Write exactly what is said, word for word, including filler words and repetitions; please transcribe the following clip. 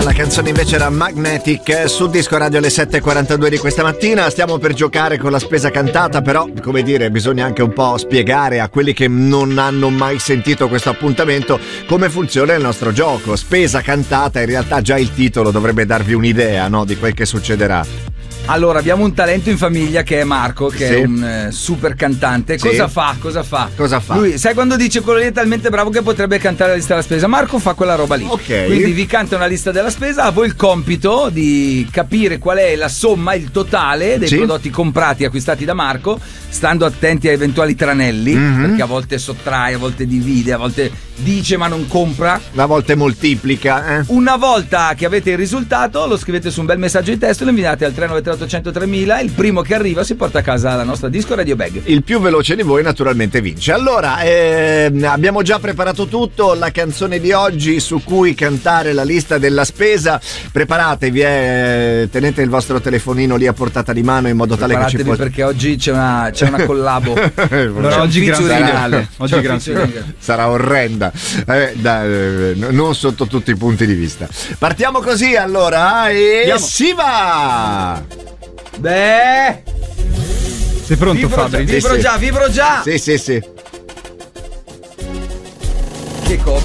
la canzone invece era Magnetic su Disco Radio alle sette e quarantadue di questa mattina. Stiamo per giocare con la spesa cantata, però come dire bisogna anche un po' spiegare a quelli che non hanno mai sentito questo appuntamento come funziona il nostro gioco. Spesa cantata, in realtà già il titolo dovrebbe darvi un'idea, no, di quel che succederà. Allora, abbiamo un talento in famiglia che è Marco, che sì. è un eh, super cantante. Sì. Cosa fa? Cosa fa? Cosa fa? Lui, sai quando dice quello lì è talmente bravo che potrebbe cantare la lista della spesa? Marco fa quella roba lì. Ok. Quindi vi canta una lista della spesa, a voi il compito di capire qual è la somma, il totale dei sì. prodotti comprati e acquistati da Marco, stando attenti a eventuali tranelli, mm-hmm. perché a volte sottrae, a volte divide, a volte dice ma non compra. A volte moltiplica. Eh? Una volta che avete il risultato, lo scrivete su un bel messaggio di testo e lo inviate al tre nove tre otto zero zero tremila. Il primo che arriva si porta a casa la nostra Disco Radio Bag. Il più veloce di voi naturalmente vince. Allora, ehm, abbiamo già preparato tutto, la canzone di oggi su cui cantare la lista della spesa. Preparatevi, eh, tenete il vostro telefonino lì a portata di mano in modo tale che ci può... perché oggi c'è una, c'è una collabo. Allora, oggi gran finale. Oggi gran finale. Sarà orrenda, eh, da, eh, non sotto tutti i punti di vista. Partiamo così allora e Andiamo. si va! Beh, sei pronto, vibro, Fabri? Vibro Sì, già, sì. vibro già. Sì, sì, sì. Che cosa?